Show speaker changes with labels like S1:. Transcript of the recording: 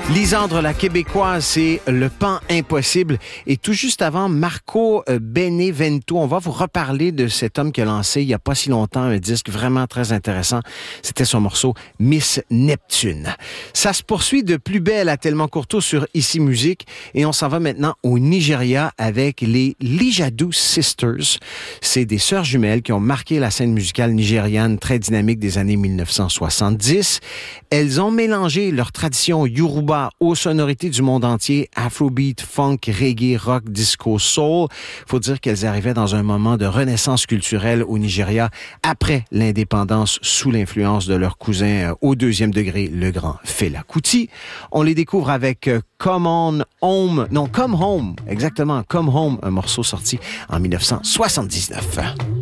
S1: Lisandre, la québécoise, c'est Le Pan Impossible. Et tout juste avant, Marco Benevento, on va vous reparler de cet homme qui a lancé il n'y a pas si longtemps un disque vraiment très intéressant. C'était son morceau Miss Neptune. Ça se poursuit de plus belle à Tellement Courteau sur Ici Musique. Et on s'en va maintenant au Nigeria avec les Lijadu Sisters. C'est des sœurs jumelles qui ont marqué la scène musicale nigériane très dynamique des années 1970. Elles ont mélangé leur tradition Yoruba aux sonorités du monde entier, afrobeat, funk, reggae, rock, disco, soul. Faut dire qu'elles arrivaient dans un moment de renaissance culturelle au Nigeria après l'indépendance sous l'influence de leur cousin au deuxième degré, le grand Fela Kuti. On les découvre avec Come Home, exactement, Come Home, un morceau sorti en 1979.